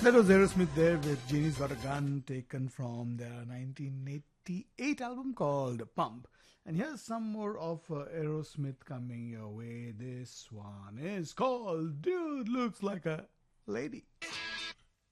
That was Aerosmith there with Janie's Got a Gun, taken from their 1988 album called Pump. And here's some more of Aerosmith coming your way. This one is called Dude Looks Like a Lady.